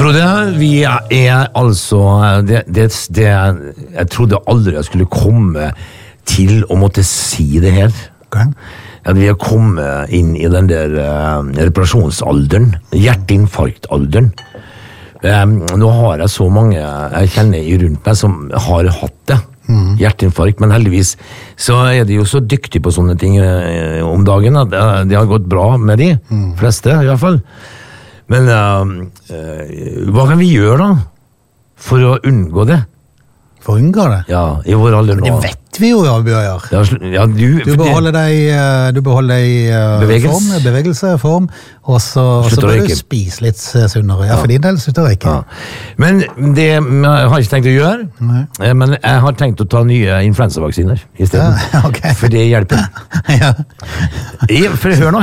Frode, vi altså jeg trodde aldri jeg skulle komme til å måtte si det her. Okay. At vi har kommet inn i den der reparasjonsalderen, hjerteinfarktalderen. Nå har jeg så mange jeg kjenner rundt meg som har hatt det, hjerteinfarkt, men heldigvis så de jo så dyktige på sånne ting om dagen at det har gått bra med de fleste i hvert fall. Men hva kan vi gjøre da for å unngå det? For å unngå det? Ja, i vår alder nå. Det vet vi jo hva vi bør gjøre. Ja, du beholder deg form, bevegelse, form, og så bør du spise litt sunnere. Ja, for din del slutter jeg ikke. Ja. Men det jeg har ikke tenkt å gjøre, men jeg har tenkt å ta nye influensavaksiner i stedet. Ja, okay. For det hjelper. Ja. For hør nå